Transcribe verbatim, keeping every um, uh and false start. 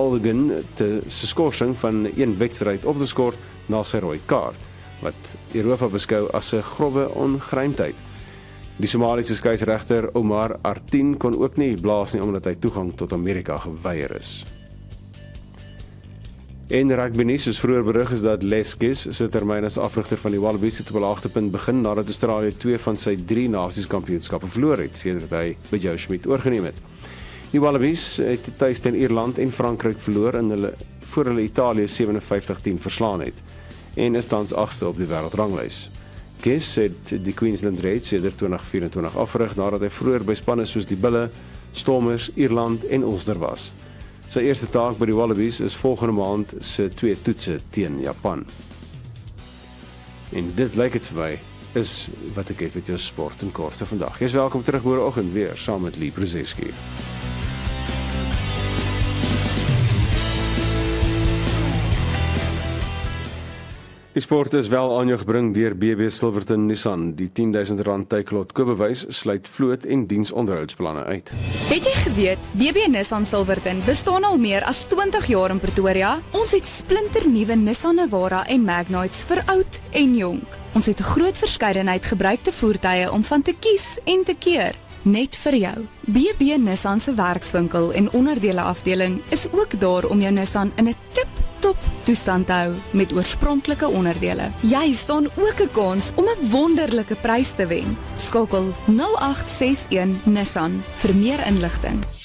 Balogun te se skorsing van een wedstryd op te skort na sy rooi kaart, wat Europa beskou as 'n grove ongeruimdheid. Die Somaliese skeieregter Omar Artin kon ook nie blaas nie omdat hy toegang tot Amerika geweier is. En rugby nuus, soos vroeër berig is dat Les Kiss se termyn as afrigter van die Wallabies het op 'n laagtepunt begin nadat Australië twee van sy drie nasiekampioenskappe verloor het sedert hy by Joe Schmidt oorgeneem het. Die Wallabies het tuis teen Ierland en Frankryk verloor in hulle voor hulle Italië sewe vyf teen tien verslaan het en is tans agste op die wêreldranglys. Kiss het die Queensland Reds sedert twintig vyf vier afgerig nadat hy vroeër by spanne soos die Bulle, Stormers, Ierland en Ulster was. Sy eerste taak by die Wallabies is volgende maand se twee toetse teen Japan. En dit lyk dit vir my is wat ek het met jou sport en korte vandag. Jy's welkom terug môreoggend weer saam met Lee Brzezinski. Die sport is wel aan jou gebring deur B B Silverton Nissan. Die tien duisend rand teikelot koopbewys sluit vloot en diensonderhoudsplanne uit. Het jy geweet, B B Nissan Silverton bestaan al meer as twintig jaar in Pretoria? Ons het splinternuwe Nissan Navara en Magnites vir oud en jonk. Ons het 'n groot verskeidenheid gebruikte voertuie om van te kies en te keer. Net vir jou. B B Nissan se werkswinkel en onderdele afdeling is ook daar om jou Nissan in 'n tip top toestand te hou met oorspronklike onderdele. Jy staan ook 'n kans om 'n wonderlike prys te wen. Skakel nul agt ses een Nissan vir meer inligting.